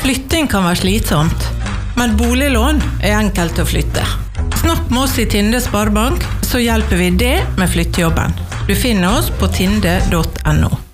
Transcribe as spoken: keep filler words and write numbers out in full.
Flytting kan være slitsomt, men boliglån er enkelt å flytte. Snakk med oss i Tinde Sparebank, så hjelper vi det med flyttejobben. Du finner oss på tinde punktum no.